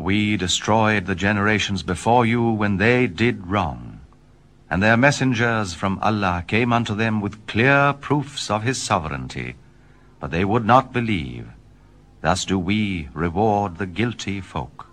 we destroyed the generations before you when they did wrong. And their messengers from Allah came unto them with clear proofs of his sovereignty, but they would not believe. Thus do we reward the guilty folk.